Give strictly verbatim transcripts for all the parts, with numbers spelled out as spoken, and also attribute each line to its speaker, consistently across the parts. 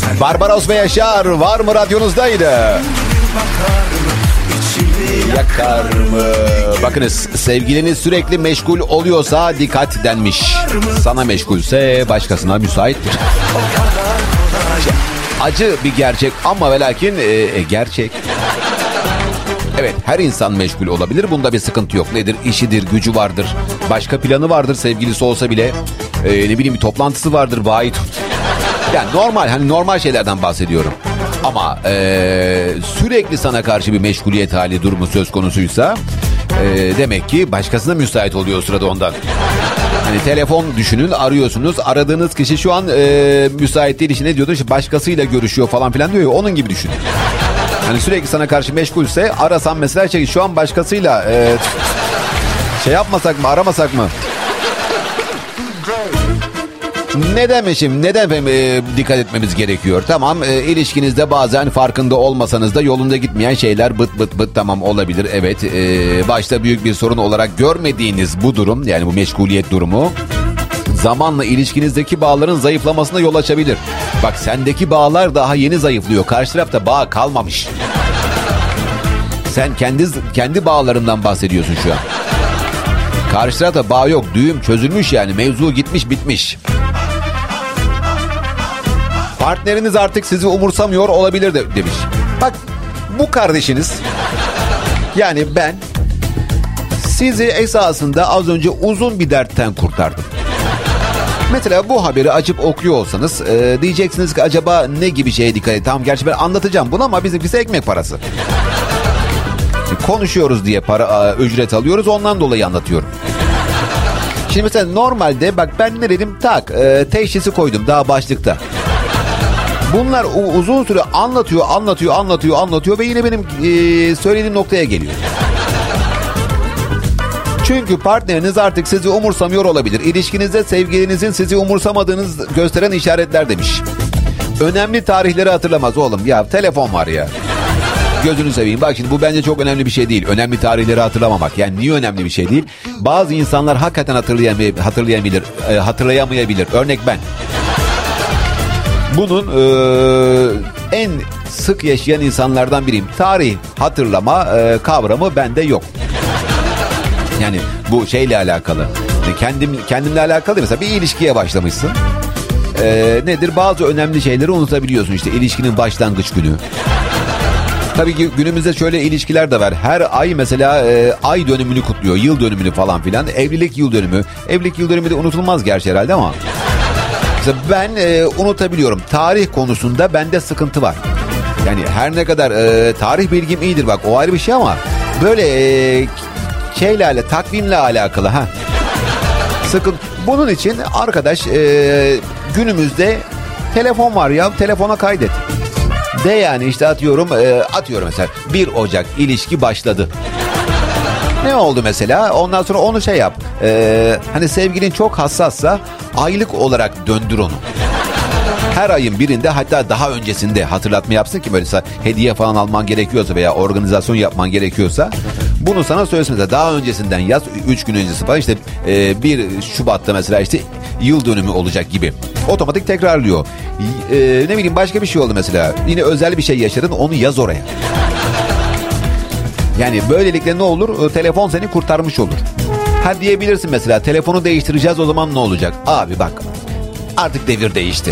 Speaker 1: Barbaros ve Yaşar var mı radyonuzdaydı? Yakar mı? Bakınız, sevgiliniz sürekli meşgul oluyorsa dikkat denmiş. Sana meşgulse başkasına müsaittir. Acı bir gerçek ama ve lakin e, e, gerçek. Evet, her insan meşgul olabilir. Bunda bir sıkıntı yok. Nedir? İşidir, gücü vardır. Başka planı vardır, sevgilisi olsa bile. E, ne bileyim bir toplantısı vardır. Bayi tut. Yani normal, hani normal şeylerden bahsediyorum. Ama e, sürekli sana karşı bir meşguliyet hali durumu söz konusuysa e, demek ki başkasına müsait oluyor o sırada ondan. Hani telefon düşünün, arıyorsunuz. Aradığınız kişi şu an e, müsait değil, işte ne diyordu? İşte başkasıyla görüşüyor falan filan diyor ya, onun gibi düşünün. Hani sürekli sana karşı meşgulse arasan mesela şey, şu an başkasıyla e, şey yapmasak mı, aramasak mı? Ne demişim, neden e, dikkat etmemiz gerekiyor? Tamam, e, ilişkinizde bazen farkında olmasanız da yolunda gitmeyen şeyler bıt bıt bıt tamam olabilir. Evet, e, başta büyük bir sorun olarak görmediğiniz bu durum, yani bu meşguliyet durumu zamanla ilişkinizdeki bağların zayıflamasına yol açabilir. Bak, sendeki bağlar daha yeni zayıflıyor. Karşı tarafta bağ kalmamış. Sen kendi kendi bağlarından bahsediyorsun şu an. Karşı tarafta bağ yok, düğüm çözülmüş, yani mevzu gitmiş bitmiş. Partneriniz artık sizi umursamıyor olabilir de, demiş. Bak, bu kardeşiniz, yani ben sizi esasında az önce uzun bir dertten kurtardım. Mesela bu haberi açıp okuyor olsanız e, diyeceksiniz ki acaba ne gibi şeye dikkat et? Tamam, gerçi ben anlatacağım bunu ama bizimkisi ekmek parası. Konuşuyoruz diye para ücret alıyoruz, ondan dolayı anlatıyorum. Şimdi mesela normalde bak ben ne dedim, tak e, teşhisi koydum daha başlıkta. Bunlar uzun süre anlatıyor, anlatıyor, anlatıyor, anlatıyor ve yine benim e, söylediğim noktaya geliyor. Çünkü partneriniz artık sizi umursamıyor olabilir. İlişkinizde sevgilinizin sizi umursamadığınız gösteren işaretler demiş. Önemli tarihleri hatırlamaz oğlum. Ya telefon var ya. Gözünü seveyim. Bak şimdi bu bence çok önemli bir şey değil. Önemli tarihleri hatırlamamak. Yani niye önemli bir şey değil? Bazı insanlar hakikaten hatırlayamay- hatırlayamayabilir. E, hatırlayamayabilir. Örnek ben. Bunun e, en sık yaşayan insanlardan biriyim. Tarih hatırlama e, kavramı bende yok. Yani bu şeyle alakalı. Kendim kendimle alakalı değil. Mesela bir ilişkiye başlamışsın. Ee, nedir? Bazı önemli şeyleri unutabiliyorsun. İşte ilişkinin başlangıç günü. Tabii ki günümüzde şöyle ilişkiler de var. Her ay mesela e, ay dönümünü kutluyor. Yıl dönümünü falan filan. Evlilik yıl dönümü. Evlilik yıl dönümü de unutulmaz gerçi herhalde ama. Mesela ben e, unutabiliyorum. Tarih konusunda bende sıkıntı var. Yani her ne kadar e, tarih bilgim iyidir bak, o ayrı bir şey ama böyle e, şeylerle, takvimle alakalı ha. Sıkın. Bunun için arkadaş e, günümüzde telefon var ya, telefona kaydet. De yani işte atıyorum e, atıyorum mesela bir Ocak ilişki başladı. Ne oldu mesela? Ondan sonra onu şey yap. E, hani sevgilin çok hassassa aylık olarak döndür onu. Her ayın birinde, hatta daha öncesinde hatırlatma yapsın ki böyle hediye falan alman gerekiyorsa veya organizasyon yapman gerekiyorsa bunu sana söylesin. Mesela daha öncesinden yaz, üç gün öncesi falan, işte e, bir Şubat'ta mesela işte yıl dönümü olacak gibi. Otomatik tekrarlıyor. E, ne bileyim başka bir şey oldu mesela. Yine özel bir şey yaşadın, onu yaz oraya. Yani böylelikle ne olur? Telefon seni kurtarmış olur. Ha diyebilirsin mesela, telefonu değiştireceğiz, o zaman ne olacak? Abi bak, artık devir değişti.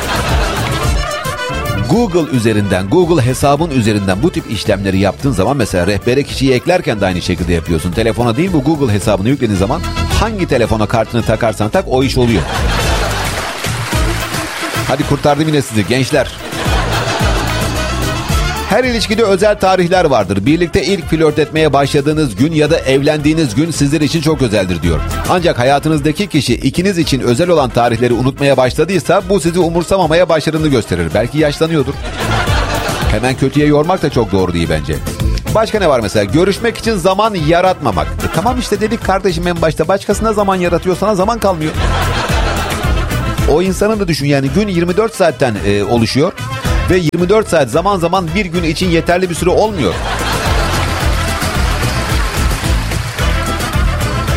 Speaker 1: Google üzerinden, Google hesabın üzerinden bu tip işlemleri yaptığın zaman mesela rehbere kişiyi eklerken de aynı şekilde yapıyorsun. Telefona değil, bu Google hesabını yüklediğin zaman hangi telefona kartını takarsan tak, o iş oluyor. Hadi kurtardım yine sizi gençler. Her ilişkide özel tarihler vardır. Birlikte ilk flört etmeye başladığınız gün ya da evlendiğiniz gün sizler için çok özeldir diyor. Ancak hayatınızdaki kişi ikiniz için özel olan tarihleri unutmaya başladıysa bu sizi umursamamaya başladığını gösterir. Belki yaşlanıyordur. Hemen kötüye yormak da çok doğru değil bence. Başka ne var mesela? Görüşmek için zaman yaratmamak. E tamam işte dedik kardeşim en başta, başkasına zaman yaratıyor, sana zaman kalmıyor. O insanın da düşün yani, gün yirmi dört saatten e, oluşuyor. Ve yirmi dört saat zaman zaman bir gün için yeterli bir süre olmuyor.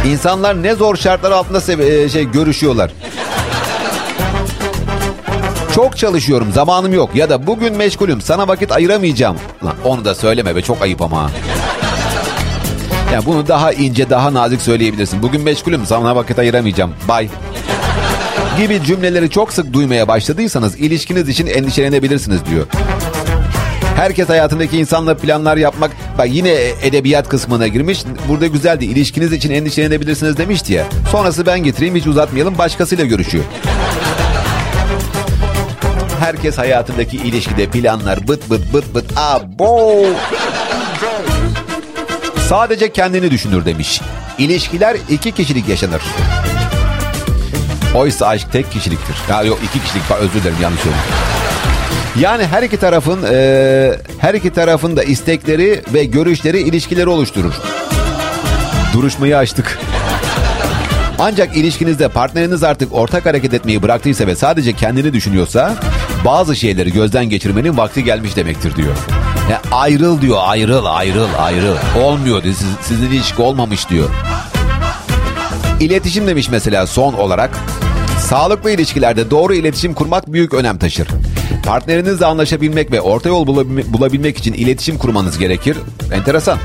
Speaker 1: İnsanlar ne zor şartlar altında sev- şey görüşüyorlar. Çok çalışıyorum, zamanım yok ya da bugün meşgulüm, sana vakit ayıramayacağım. Lan onu da söyleme be, çok ayıp ama. Yani bunu daha ince, daha nazik söyleyebilirsin. Bugün meşgulüm, sana vakit ayıramayacağım. Bye. Gibi cümleleri çok sık duymaya başladıysanız ilişkiniz için endişelenebilirsiniz diyor. Herkes hayatındaki insanla planlar yapmak. Bak yine edebiyat kısmına girmiş. Burada güzeldi. İlişkiniz için endişelenebilirsiniz demişti ya. Sonrası ben getireyim, hiç uzatmayalım, başkasıyla görüşüyor. Herkes hayatındaki ilişkide planlar, bıt bıt bıt bıt. Abo. Sadece kendini düşünür demiş. İlişkiler iki kişilik yaşanır. Oysa aşk tek kişiliktir. Ya yok, iki kişilik, özür dilerim, yanlış söyledim. Yani her iki tarafın e, her iki tarafın da istekleri ve görüşleri ilişkileri oluşturur. Duruşmayı açtık. Ancak ilişkinizde partneriniz artık ortak hareket etmeyi bıraktıysa ve sadece kendini düşünüyorsa bazı şeyleri gözden geçirmenin vakti gelmiş demektir diyor. Ya ayrıl diyor, ayrıl, ayrıl, ayrıl. Olmuyor diyor, siz, sizin ilişki olmamış diyor. İletişim demiş mesela son olarak. Sağlıklı ilişkilerde doğru iletişim kurmak büyük önem taşır. Partnerinizle anlaşabilmek ve orta yol bulabilmek için iletişim kurmanız gerekir. Enteresan.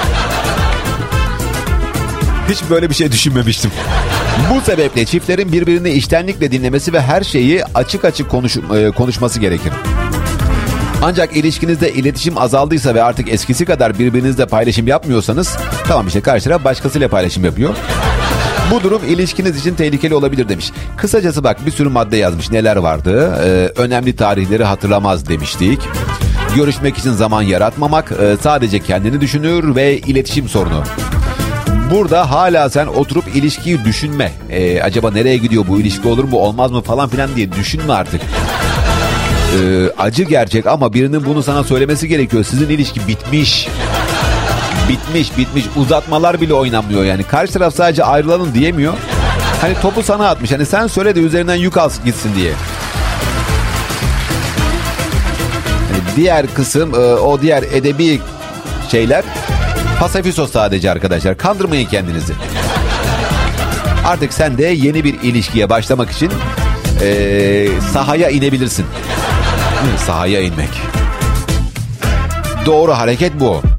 Speaker 1: Hiç böyle bir şey düşünmemiştim. Bu sebeple çiftlerin birbirini içtenlikle dinlemesi ve her şeyi açık açık konuş, konuşması gerekir. Ancak ilişkinizde iletişim azaldıysa ve artık eskisi kadar birbirinizle paylaşım yapmıyorsanız, tamam işte karşı taraf başkasıyla paylaşım yapıyor. Bu durum ilişkiniz için tehlikeli olabilir demiş. Kısacası bak, bir sürü madde yazmış. Neler vardı? Ee, önemli tarihleri hatırlamaz demiştik. Görüşmek için zaman yaratmamak, e, sadece kendini düşünür ve iletişim sorunu. Burada hala sen oturup ilişkiyi düşünme. Ee, acaba nereye gidiyor bu ilişki, olur mu olmaz mı falan filan diye düşünme artık. Ee, acı gerçek ama birinin bunu sana söylemesi gerekiyor. Sizin ilişki bitmiş. Bitmiş bitmiş. Uzatmalar bile oynanmıyor yani. Karşı taraf sadece ayrılalım diyemiyor. Hani topu sana atmış. Hani sen söyle de üzerinden yük alsın gitsin diye. Yani diğer kısım, o diğer edebi şeyler pasafisos sadece arkadaşlar. Kandırmayın kendinizi. Artık sen de yeni bir ilişkiye başlamak için ee, sahaya inebilirsin. Sahaya inmek. Doğru hareket bu.